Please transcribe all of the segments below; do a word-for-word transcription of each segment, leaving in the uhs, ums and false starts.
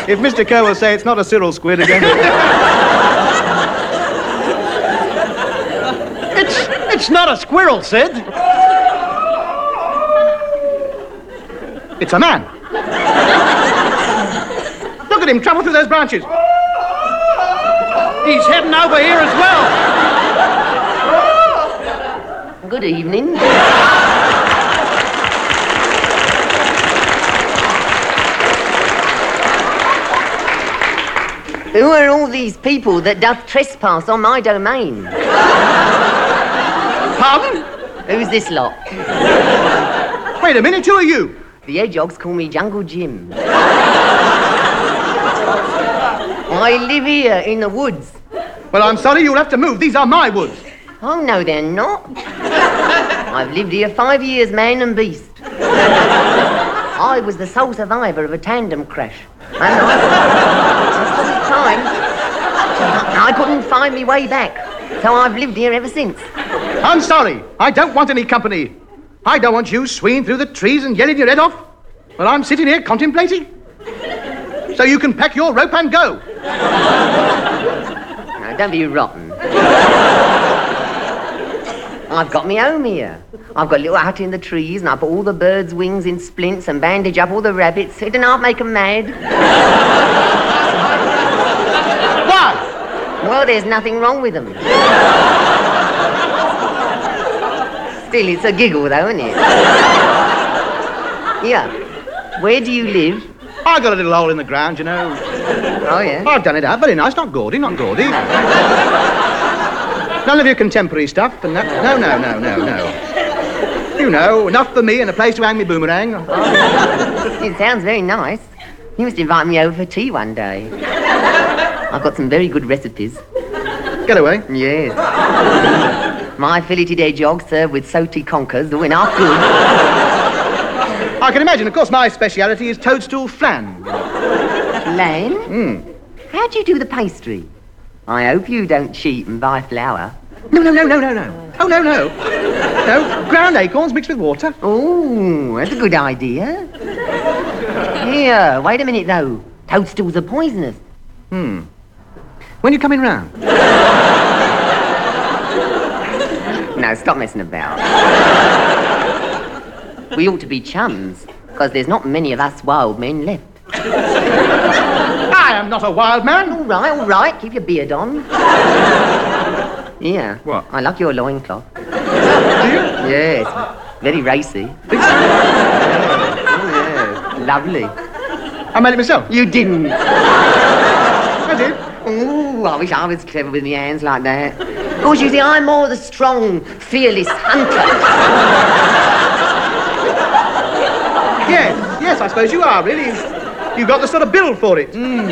If Mister Kerr will say it's not a Cyril squid again. It's, it's not a squirrel, Sid. It's a man. Look at him travel through those branches. He's heading over here as well. Good evening. Who are all these people that doth trespass on my domain? Pardon? Who's this lot? Wait a minute, who are you? The hedgehogs call me Jungle Jim. I live here in the woods. Well, I'm sorry, you'll have to move. These are my woods. Oh, no, they're not. I've lived here five years, man and beast. I was the sole survivor of a tandem crash. And I, time, I couldn't find my way back. So I've lived here ever since. I'm sorry. I don't want any company. I don't want you swinging through the trees and yelling your head off. Well, I'm sitting here contemplating. So you can pack your rope and go. Now, don't be rotten. I've got me home here. I've got a little hut in the trees, and I put all the birds' wings in splints and bandage up all the rabbits. It didn't make them mad. Why? Well, there's nothing wrong with them. Still, it's a giggle, though, isn't it? Yeah. Where do you live? I got a little hole in the ground, you know. Oh, yeah? I've done it out. Very nice. Not gaudy, not gaudy. None of your contemporary stuff and that. No, no, no, no, no. You know, enough for me and a place to hang me boomerang. Oh, it sounds very nice. You must invite me over for tea one day. I've got some very good recipes. Get away. Yes. My filleted hedgehog served with salty conkers, the half good. I can imagine. Of course, my speciality is toadstool flan. Flan? Hmm. How do you do the pastry? I hope you don't cheat and buy flour. No, no, no, no, no, no. Oh, no, no. No, ground acorns mixed with water. Oh, that's a good idea. Here, wait a minute, though. Toadstools are poisonous. Hmm. When you coming round? No, stop messing about. We ought to be chums, because there's not many of us wild men left. I am not a wild man. All right, all right. Keep your beard on. Yeah. What? I like your loincloth. Do you? Yes. Very racy. Oh, yeah. Lovely. I made it myself. You didn't. I did. Ooh, I wish I was clever with my hands like that. Of course, you see, I'm more the strong, fearless hunter. Yes, yes, I suppose you are, really. You've got the sort of build for it. Mm.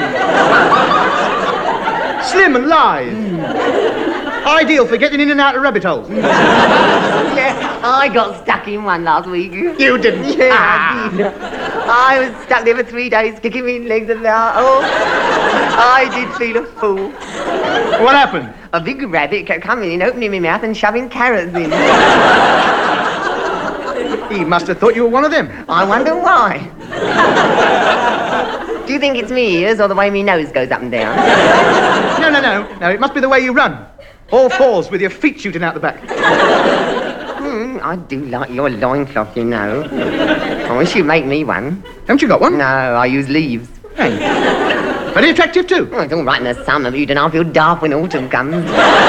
Slim and lithe. Mm. Ideal for getting in and out of rabbit holes. Yeah, I got stuck in one last week. You didn't? Yeah, Ah. I did. I was stuck there for three days, kicking my legs about. Oh, I did feel a fool. What happened? A big rabbit kept coming in, opening my mouth and shoving carrots in. He must have thought you were one of them. I wonder why. Do you think it's me ears or the way my nose goes up and down? No, no, no. No, it must be the way you run. All fours with your feet shooting out the back. Hmm, I do like your loincloth, you know. I wish you'd make me one. Haven't you got one? No, I use leaves. Hey. Very attractive, too. Oh, it's all right in the summer, but you don't feel daft when autumn comes.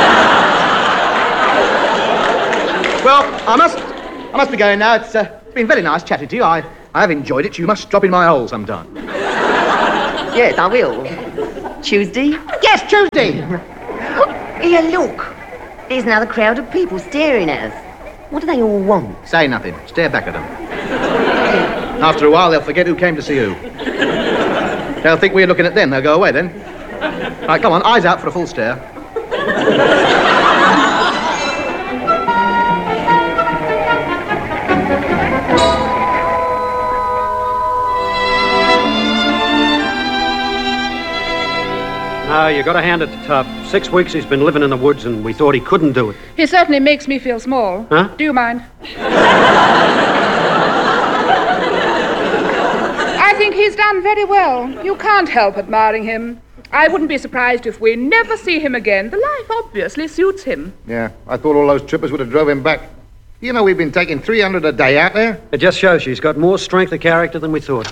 Well, I must... I must be going now. It's, uh, it's been very nice chatting to you. I, I have enjoyed it. You must drop in my hole sometime. Yes, I will. Tuesday? Yes, Tuesday. Here, look. There's another crowd of people staring at us. What do they all want? Say nothing. Stare back at them. After a while, they'll forget who came to see who. They'll think we're looking at them. They'll go away then. All right, come on. Eyes out for a full stare. No, you got to hand it to Tough. Six weeks he's been living in the woods, and we thought he couldn't do it. He certainly makes me feel small. Huh? Do you mind? I think he he's done very well. You can't help admiring him. I wouldn't be surprised if we never see him again. The life obviously suits him. Yeah, I thought all those trippers would have drove him back. You know we've been taking three hundred a day out there? It just shows she's got more strength of character than we thought.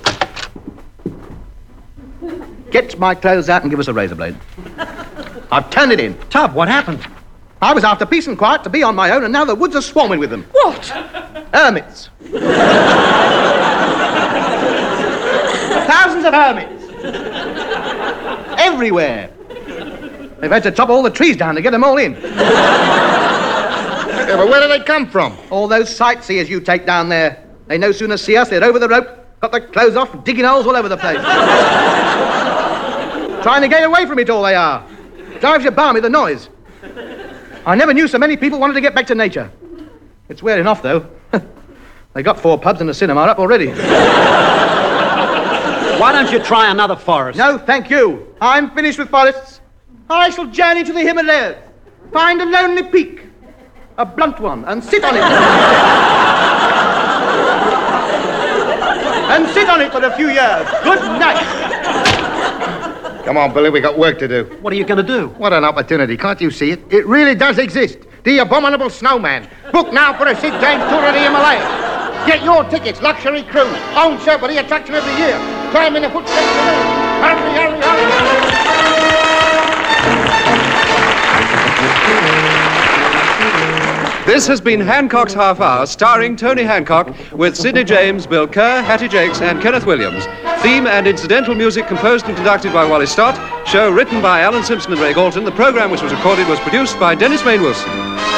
Get my clothes out and give us a razor blade. I've turned it in. Tub, what happened? I was after peace and quiet to be on my own, and now the woods are swarming with them. What? Hermits. Thousands of hermits. Everywhere. They've had to chop all the trees down to get them all in. Yeah, but where do they come from? All those sightseers you take down there. They no sooner see us, they're over the rope, got their clothes off, digging holes all over the place. Trying to get away from it all, they are. Drives you balmy, the noise. I never knew so many people wanted to get back to nature. It's wearing off, though. They got four pubs and a cinema up already. Why don't you try another forest? No, thank you. I'm finished with forests. I shall journey to the Himalayas, find a lonely peak, a blunt one, and sit on it. And sit on it for a few years. Good night. Come on, Billy, we got work to do. What are you going to do? What an opportunity. Can't you see it? It really does exist. The Abominable Snowman. Book now for a Sid James tour of the Himalayas. Get your tickets, luxury cruise, own show for the attraction of the year. Climb in the footsteps of the moon. Hurry, hurry, hurry. This has been Hancock's Half Hour, starring Tony Hancock, with Sidney James, Bill Kerr, Hattie Jakes, and Kenneth Williams. Theme and incidental music composed and conducted by Wally Stott. Show written by Alan Simpson and Ray Galton. The program, which was recorded, was produced by Dennis Main Wilson.